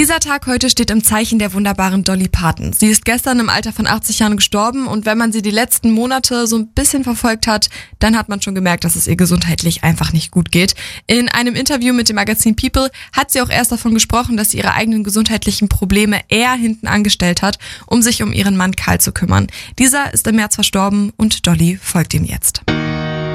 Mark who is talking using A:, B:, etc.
A: Dieser Tag heute steht im Zeichen der wunderbaren Dolly Parton. Sie ist gestern im Alter von 80 Jahren gestorben und wenn man sie die letzten Monate so ein bisschen verfolgt hat, dann hat man schon gemerkt, dass es ihr gesundheitlich einfach nicht gut geht. In einem Interview mit dem Magazin People hat sie auch erst davon gesprochen, dass sie ihre eigenen gesundheitlichen Probleme eher hinten angestellt hat, um sich um ihren Mann Karl zu kümmern. Dieser ist im März verstorben und Dolly folgt ihm jetzt.